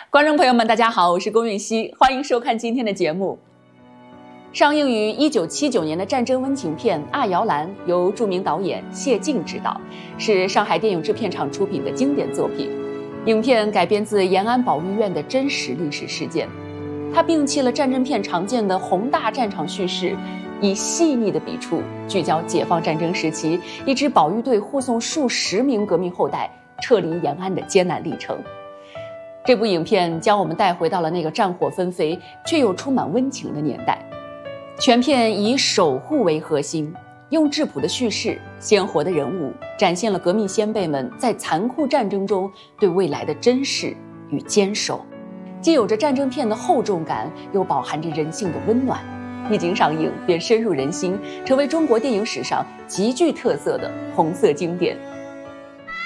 观众朋友们，大家好，我是龚允熙，欢迎收看今天的节目。上映于1979年的战争温情片《阿摇篮》，由著名导演谢晋执导，是上海电影制片厂出品的经典作品。影片改编自延安保育院的真实历史事件，它摒弃了战争片常见的宏大战场叙事，以细腻的笔触聚焦解放战争时期一支保育队护送数十名革命后代撤离延安的艰难历程。这部影片将我们带回到了那个战火纷飞却又充满温情的年代。全片以守护为核心，用质朴的叙事、鲜活的人物，展现了革命先辈们在残酷战争中对未来的珍视与坚守，既有着战争片的厚重感，又饱含着人性的温暖。一经上映便深入人心，成为中国电影史上极具特色的红色经典。